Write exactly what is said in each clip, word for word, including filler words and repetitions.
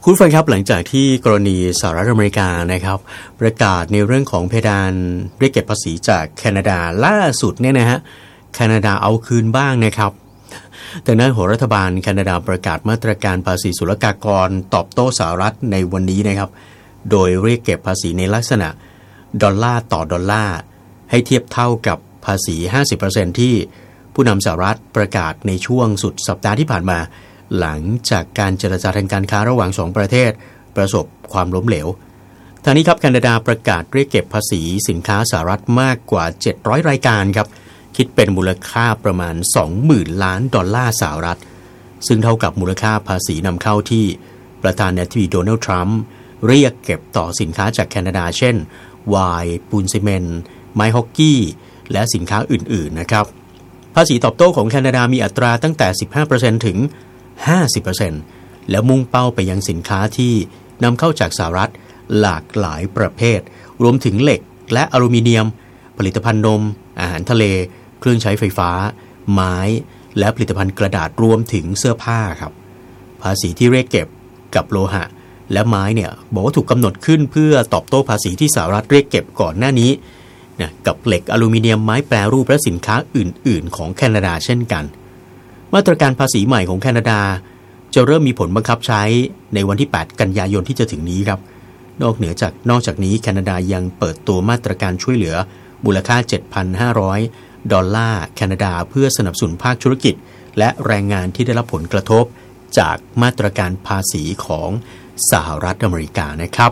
คุณฟังครับหลังจากที่กรณีสหรัฐอเมริกานะครับประกาศในเรื่องของเพดานเรียกเก็บภาษีจากแคนาดาล่าสุดเนี่ยนะฮะแคนาดาเอาคืนบ้างนะครับแต่นั้นของรัฐบาลแคนาดาประกาศมาตรการภาษีศุลกากรตอบโต้สหรัฐในวันนี้นะครับโดยเรียกเก็บภาษีในลักษณะดอลลาร์ต่อดอลลาร์ให้เทียบเท่ากับภาษี ห้าสิบเปอร์เซ็นต์ ที่ผู้นำสหรัฐประกาศในช่วงสุดสัปดาห์ที่ผ่านมาหลังจากการเจรจาทางการค้าระหว่างสองประเทศประสบความล้มเหลวทางนี้ครับแคนาดาประกาศเรียกเก็บภาษีสินค้าสหรัฐมากกว่าเจ็ดร้อยรายการครับคิดเป็นมูลค่าประมาณ สองหมื่น ล้านดอลลาร์สหรัฐซึ่งเท่ากับมูลค่าภาษีนำเข้าที่ประธานาธิบดีโดนัลด์ทรัมป์เรียกเก็บต่อสินค้าจากแคนาดาเช่นไวน์ปูนซีเมนต์ไม้ฮอกกี้และสินค้าอื่นๆนะครับภาษีตอบโต้ของแคนาดามีอัตราตั้งแต่ สิบห้าเปอร์เซ็นต์ ถึง ห้าสิบเปอร์เซ็นต์ แล้วมุ่งเป้าไปยังสินค้าที่นำเข้าจากสหรัฐหลากหลายประเภทรวมถึงเหล็กและอลูมิเนียมผลิตภัณฑ์นมอาหารทะเลเครื่องใช้ไฟฟ้าไม้และผลิตภัณฑ์กระดาษรวมถึงเสื้อผ้าครับภาษีที่เรียกเก็บกับโลหะและไม้เนี่ยบอกว่าถูกกำหนดขึ้นเพื่อตอบโต้ภาษีที่สหรัฐเรียกเก็บก่อนหน้านี้นะกับเหล็กอลูมิเนียมไม้แปรรูปและสินค้าอื่นๆของแคนาดาเช่นกันมาตรการภาษีใหม่ของแคนาดาจะเริ่มมีผลบังคับใช้ในวันที่แปดกันยายนที่จะถึงนี้ครับนอกเหนือจากนอกจากนี้แคนาดายังเปิดตัวมาตรการช่วยเหลือมูลค่า เจ็ดพันห้าร้อย ดอลลาร์แคนาดาเพื่อสนับสนุนภาคธุรกิจและแรงงานที่ได้รับผลกระทบจากมาตรการภาษีของสหรัฐอเมริกานะครับ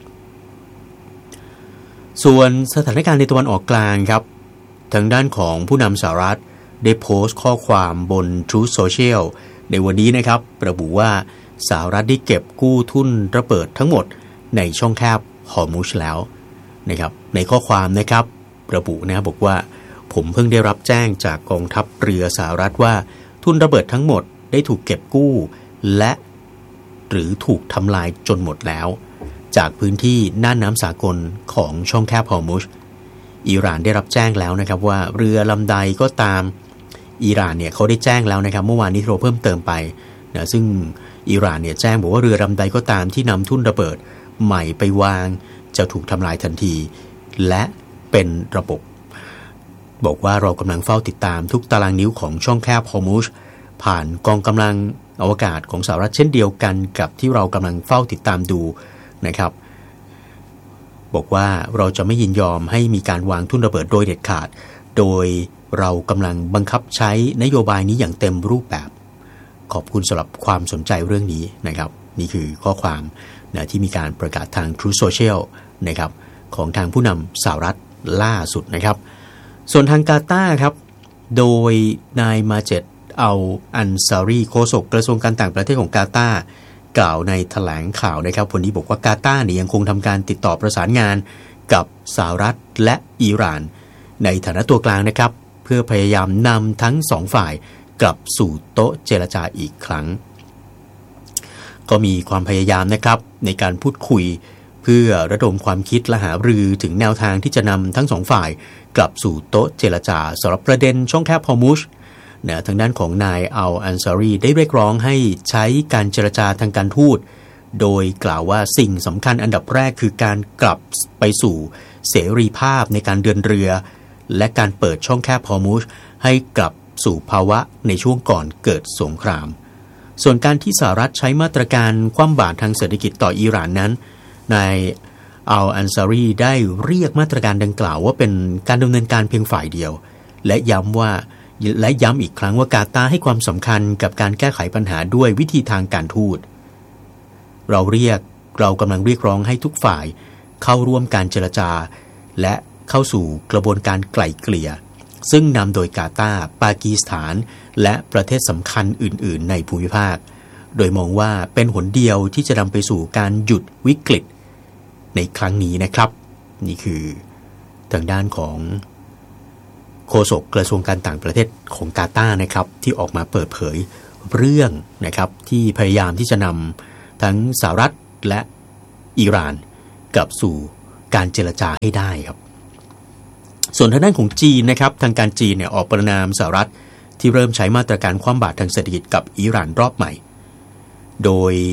ส่วนสถานการณ์ในตะวันออกกลางครับทางด้านของผู้นำสหรัฐได้โพสต์ข้อความบน Truth Social ในวันนี้นะครับระบุว่าสหรัฐได้เก็บกู้ทุนระเบิดทั้งหมดในช่องแคบฮอร์มุซแล้วนะครับในข้อความนะครับระบุนะบอกว่าผมเพิ่งได้รับแจ้งจากกองทัพเรือสหรัฐว่าทุนระเบิดทั้งหมดได้ถูกเก็บกู้และหรือถูกทำลายจนหมดแล้วจากพื้นที่น่านน้ำสากลของช่องแคบฮอร์มุซอิหร่านได้รับแจ้งแล้วนะครับว่าเรือลำใดก็ตามอิหร่านเนี่ยเขาได้แจ้งแล้วนะครับเมื่อวานนี้เราเพิ่มเติมไปนะซึ่งอิหร่านเนี่ยแจ้งบอกว่าเรือลำใดก็ตามที่นำทุ่นระเบิดใหม่ไปวางจะถูกทำลายทันทีและเป็นระบบบอกว่าเรากำลังเฝ้าติดตามทุกตารางนิ้วของช่องแคบฮอร์มุซผ่านกองกำลังอวกาศของสหรัฐเช่นเดียวกันกับที่เรากำลังเฝ้าติดตามดูนะครับบอกว่าเราจะไม่ยินยอมให้มีการวางทุ่นระเบิดโดยเด็ดขาดโดยเรากำลังบังคับใช้นโยบายนี้อย่างเต็มรูปแบบขอบคุณสำหรับความสนใจเรื่องนี้นะครับนี่คือข้อความนะที่มีการประกาศทาง Truth Social นะครับของทางผู้นำสหรัฐล่าสุดนะครับส่วนทางกาตาร์ครับโดยนายมาเจดอัลอันซารีโฆษกกระทรวงการต่างประเทศของกาตาร์กล่าวในแถลงข่าวนะครับวันนี้บอกว่ากาตาร์เนี่ยยังคงทำการติดต่อประสานงานกับสหรัฐและอิหร่านในฐานะตัวกลางนะครับเพื่อพยายามนำทั้งสองฝ่ายกลับสู่โต๊ะเจรจาอีกครั้งก็มีความพยายามนะครับในการพูดคุยเพื่อระดมความคิดและหารือถึงแนวทางที่จะนำทั้งสองฝ่ายกลับสู่โต๊ะเจรจาสำหรับประเด็นช่องแคบฮอร์มุซนะทางด้านของนายอัลอันซารีได้เรียกร้องให้ใช้การเจรจาทางการทูตโดยกล่าวว่าสิ่งสำคัญอันดับแรกคือการกลับไปสู่เสรีภาพในการเดินเรือและการเปิดช่องแคบฮอร์มุซให้กลับสู่ภาวะในช่วงก่อนเกิดสงครามส่วนการที่สหรัฐใช้มาตรการคว่ำบาตรทางเศรษฐกิจต่ออิหร่านนั้นนายอัลอันซารีได้เรียกมาตรการดังกล่าวว่าเป็นการดำเนินการเพียงฝ่ายเดียวและย้ำว่าและย้ำอีกครั้งว่ากาตาร์ให้ความสำคัญกับการแก้ไขปัญหาด้วยวิธีทางการทูตเราเรียกเรากำลังเรียกร้องให้ทุกฝ่ายเข้าร่วมการเจรจาและเข้าสู่กระบวนการไกล่เกลี่ยซึ่งนำโดยกาตาร์ปากีสถานและประเทศสำคัญอื่นๆในภูมิภาคโดยมองว่าเป็นหนเดียวที่จะนำไปสู่การหยุดวิกฤตในครั้งนี้นะครับนี่คือทางด้านของโฆษกกระทรวงการต่างประเทศของกาตาร์นะครับที่ออกมาเปิดเผยเรื่องนะครับที่พยายามที่จะนำทั้งสหรัฐและอิหร่านกลับสู่การเจรจาให้ได้ครับส่วนทางด้านของจีนนะครับทางการจีนเนี่ยออกประณามสหรัฐที่เริ่มใช้มาตรการคว่ำบาตรทางเศรษฐกิจกับอิหร่านรอบใหม่โดย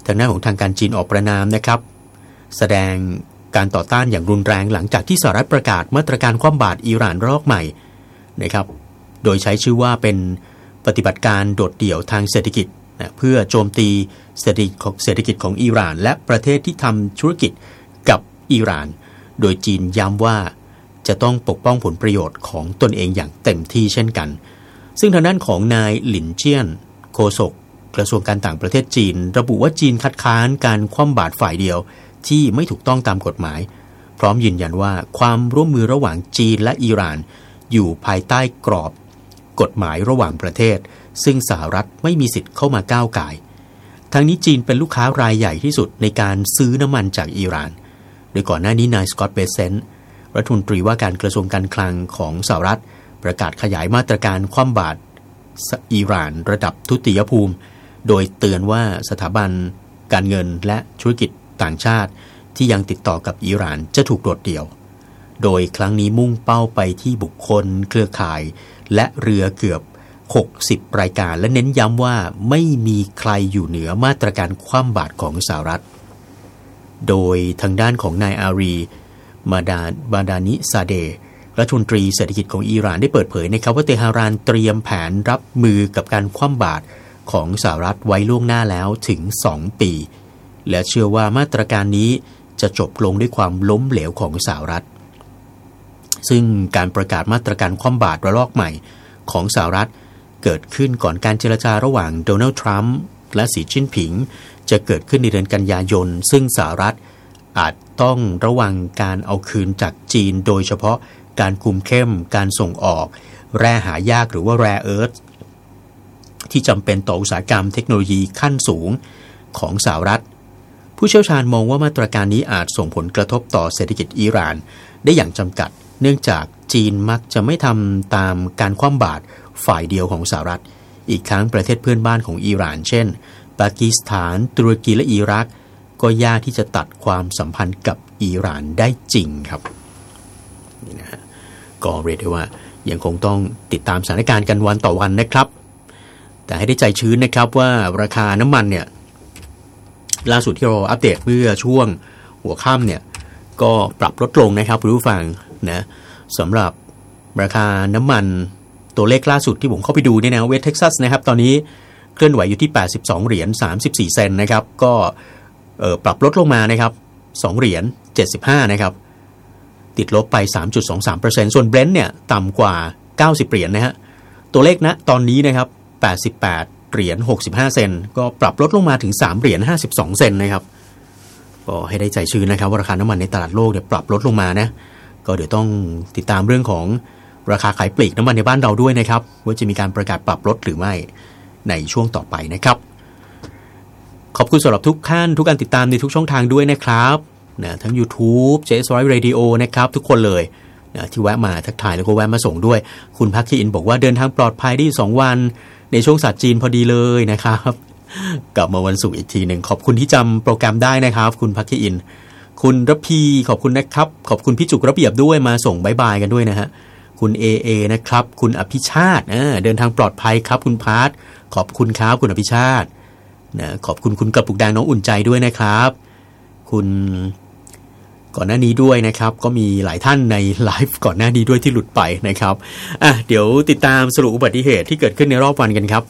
ทางด้านของทางการจีนออกประณามนะครับแสดงการต่อต้านอย่างรุนแรงหลังจากที่สหรัฐประกาศมาตรการคว่ำบาตรอิหร่านระลอกใหม่นะครับโดยใช้ชื่อว่าเป็นปฏิบัติการโดดเดี่ยวทางเศรษฐกิจนะเพื่อโจมตีเศรษฐกิจของเศรษฐกิจของอิหร่านและประเทศที่ทำธุรกิจกับอิหร่านโดยจีนย้ำว่าจะต้องปกป้องผลประโยชน์ของตนเองอย่างเต็มที่เช่นกันซึ่งทางด้านของนายหลินเจี้ยนโฆษกกระทรวงการต่างประเทศจีนระบุว่าจีนคัดค้านการคว่ำบาตรฝ่ายเดียวที่ไม่ถูกต้องตามกฎหมายพร้อมยืนยันว่าความร่วมมือระหว่างจีนและอิหร่านอยู่ภายใต้กรอบกฎหมายระหว่างประเทศซึ่งสหรัฐไม่มีสิทธิ์เข้ามาก้าวก่ายทั้งนี้จีนเป็นลูกค้ารายใหญ่ที่สุดในการซื้อน้ำมันจากอิหร่านโดยก่อนหน้านี้นายสกอตต์เบเซนต์รัฐมนตรีว่าการกระทรวงการคลังของสหรัฐประกาศขยายมาตรการคว่ำบาตรอิหร่านระดับทุติยภูมิโดยเตือนว่าสถาบันการเงินและธุรกิจต่างชาติที่ยังติดต่อกับอิหร่านจะถูกโดดเดี่ยวโดยครั้งนี้มุ่งเป้าไปที่บุคคลเครือข่ายและเรือเกือบหกสิบรายการและเน้นย้ำว่าไม่มีใครอยู่เหนือมาตรการคว่ำบาตรของสหรัฐโดยทางด้านของนายอารีมาดาบาดานิซาเดรัฐมนตรีเศรษฐกิจของอิหร่านได้เปิดเผยนะครับว่าเตหะรานเตรียมแผนรับมือกับการคว่ำบาตรของสหรัฐไว้ล่วงหน้าแล้วถึงสองปีและเชื่อว่ามาตรการนี้จะจบลงด้วยความล้มเหลวของสหรัฐซึ่งการประกาศมาตรการคว่ำบาตรระลอกใหม่ของสหรัฐเกิดขึ้นก่อนการเจรจาระหว่างโดนัลด์ทรัมป์และสีจิ้นผิงจะเกิดขึ้นในเดือนกันยายนซึ่งสหรัฐอาจต้องระวังการเอาคืนจากจีนโดยเฉพาะการคุมเข้มการส่งออกแร่หายากหรือว่าแร่เอิร์ธที่จำเป็นต่ออุตสาหกรรมเทคโนโลยีขั้นสูงของสหรัฐผู้เชี่ยวชาญมองว่ามาตรการนี้อาจส่งผลกระทบต่อเศรษฐกิจอิหร่านได้อย่างจำกัดเนื่องจากจีนมักจะไม่ทำตามการคว่ำบาตรฝ่ายเดียวของสหรัฐอีกครั้งประเทศเพื่อนบ้านของอิหร่านเช่นปากีสถานตุรกีและอิรักก็ยากที่จะตัดความสัมพันธ์กับอิหร่านได้จริงครับนี่นะฮะก็เรียกได้ว่ายังคงต้องติดตามสถานการณ์กันวันต่อวันนะครับแต่ให้ได้ใจชื้นนะครับว่าราคาน้ำมันเนี่ยล่าสุดที่เราอัปเดตเมื่อช่วงหัวค่ำเนี่ยก็ปรับลดลงนะครับคุณผู้ฟังนะสำหรับราคาน้ำมันตัวเลขล่าสุดที่ผมเข้าไปดูเนี่ยนะเวสเท็กซัสนะครับตอนนี้เคลื่อนไหวอยู่ที่แปดสิบสองเหรียญสามสิบสี่เซนต์นะครับก็เอ่อปรับลดลงมานะครับสองเหรียญเจ็ดสิบห้านะครับติดลบไป สามจุดสองสามเปอร์เซ็นต์ ส่วน Brent เนี่ยต่ำกว่าเก้าสิบเหรียญนะฮะตัวเลขณตอนนี้นะครับแปดสิบแปดเหรียญหกสิบห้าเซนต์ก็ปรับลดลงมาถึงสามเหรียญห้าสิบสองเซนต์นะครับก็ให้ได้ใจชื้นนะครับว่าราคาน้ำมันในตลาดโลกเนี่ยปรับลดลงมานะก็เดี๋ยวต้องติดตามเรื่องของราคาขายปลีกน้ำมันในบ้านเราด้วยนะครับว่าจะมีการประกาศปรับลดหรือไม่ในช่วงต่อไปนะครับขอบคุณสำหรับทุกท่านทุกการติดตามในทุกช่องทางด้วยนะครับนะทั้ง YouTube เจ เอส ร้อย Radio นะครับทุกคนเลยนะที่แวะมาทักทายแล้วก็แวะมาส่งด้วยคุณพักคีอินบอกว่าเดินทางปลอดภัยได้สองวันในช่วงศาสตร์จีนพอดีเลยนะครับกลับมาวันศุกร์อีกทีหนึ่งขอบคุณที่จำโปรแกรมได้นะครับคุณพักคีอินคุณระพีขอบคุณนะครับขอบคุณพี่จุกระเบียบด้วยมาส่งบายบายกันด้วยนะฮะคุณ เอ เอ นะครับคุณอภิชาติเดินทางปลอดภัยครับคุณพาร์ทขอบคุณครับคุณอภิชาตินะขอบคุณคุณกระปุกแดงน้องอุ่นใจด้วยนะครับคุณก่อนหน้านี้ด้วยนะครับก็มีหลายท่านในไลฟ์ก่อนหน้านี้ด้วยที่หลุดไปนะครับอ่ะเดี๋ยวติดตามสรุปอุบัติเหตุที่เกิดขึ้นในรอบวันกันครับ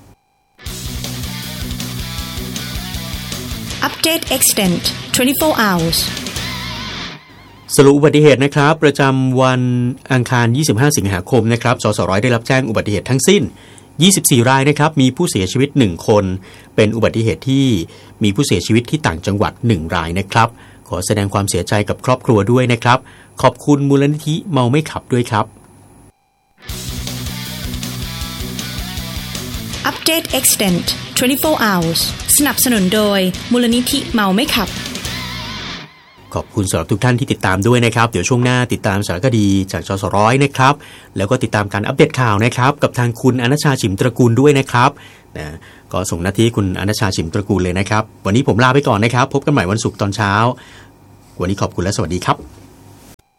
Update Extend ยี่สิบสี่ hours สรุปอุบัติเหตุนะครับประจำวันอังคารยี่สิบห้าสิงหาคมนะครับสสร้อยได้รับแจ้งอุบัติเหตุทั้งสิ้นยี่สิบสี่รายนะครับมีผู้เสียชีวิตหนึ่งคนเป็นอุบัติเหตุที่มีผู้เสียชีวิตที่ต่างจังหวัดหนึ่งรายนะครับขอแสดงความเสียใจกับครอบครัวด้วยนะครับขอบคุณมูลนิธิเมาไม่ขับด้วยครับ Update Extend ยี่สิบสี่ hours สนับสนุนโดยมูลนิธิเมาไม่ขับขอบคุณสำหรับทุกท่านที่ติดตามด้วยนะครับเดี๋ยวช่วงหน้าติดตามสารคดีจากจสร้อยนะครับแล้วก็ติดตามการอัปเดตข่าวนะครับกับทางคุณอนัชชาฉิมตระกูลด้วยนะครับนะก็ส่งหน้าที่คุณอนัชชาฉิมตระกูลเลยนะครับวันนี้ผมลาไปก่อนนะครับพบกันใหม่วันศุกร์ตอนเช้าวันนี้ขอบคุณและสวัสดีครับ